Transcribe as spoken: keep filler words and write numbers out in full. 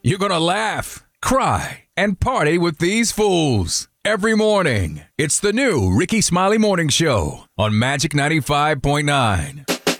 You're going to laugh, cry, and party with these fools. Every morning, it's the new Ricky Smiley Morning Show on Magic ninety-five point nine.